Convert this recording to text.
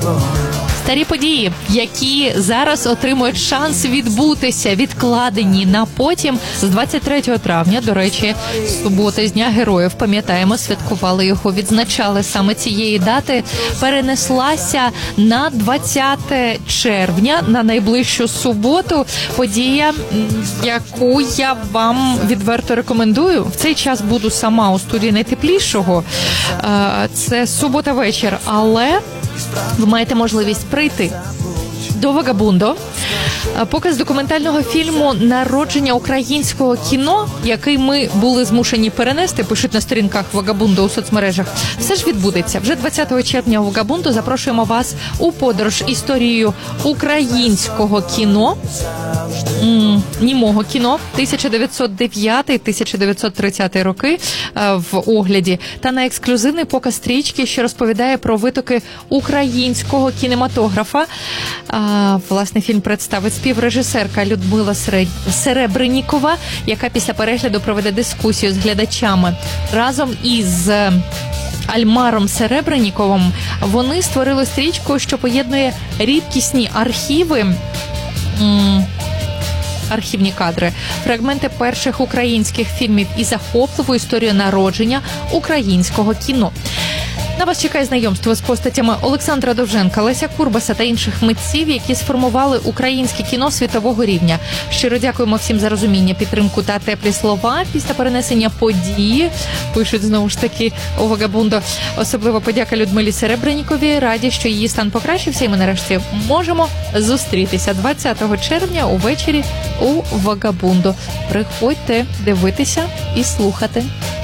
Старі події, які зараз отримують шанс відбутися, відкладені на потім. З 23 травня, до речі, субота з Дня Героїв, пам'ятаємо, святкували його, відзначали саме цієї дати, перенеслася на 20 червня, на найближчу суботу. Подія, яку я вам відверто рекомендую. В цей час буду сама у студії найтеплішого. Це субота вечір, але ви маєте можливість прийти до Вагабундо. Показ документального фільму «Народження українського кіно», який ми були змушені перенести, пишуть на сторінках Вагабундо у соцмережах, все ж відбудеться. Вже 20 червня у Вагабундо запрошуємо вас у подорож історією українського кіно, німого кіно 1909-1930 роки в огляді, та на ексклюзивний показ стрічки, що розповідає про витоки українського кінематографа. Власне, фільм представить співрежисерка Людмила Серебренікова, яка після перегляду проведе дискусію з глядачами. Разом із Альмаром Серебреніковим вони створили стрічку, що поєднує рідкісні архівні кадри, фрагменти перших українських фільмів і захопливу історію народження українського кіно. На вас чекає знайомство з постатями Олександра Довженка, Леся Курбаса та інших митців, які сформували українське кіно світового рівня. Щиро дякуємо всім за розуміння, підтримку та теплі слова після перенесення події, пишуть знову ж таки у Вагабундо. Особливо подяка Людмилі Серебреніковій. Раді, що її стан покращився, і ми нарешті можемо зустрітися 20 червня увечері у Вагабундо. Приходьте дивитися і слухати.